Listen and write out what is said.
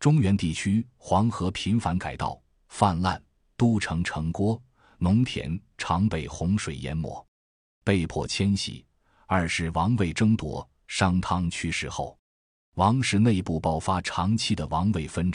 中原地区黄河频繁改道泛滥，都城城郭、农田常被洪水淹没，被迫迁徙。二是王位争夺。商汤去世后，王室内部爆发长期的王位纷争。